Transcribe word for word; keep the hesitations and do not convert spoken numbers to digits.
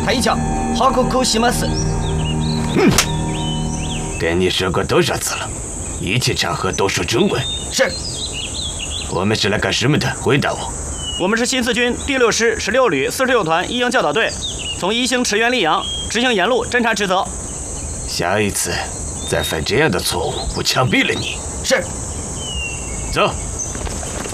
他一枪，哈口口西马斯。 嗯，跟你说过多少次了，一切场合都说中文。 是。 我们是来干什么的？回答我。 我们是新四军第六师十六旅四十六团一营教导队，从宜兴驰援溧阳，执行沿路侦察职责。 下一次再犯这样的错误，我枪毙了你。 是。 走。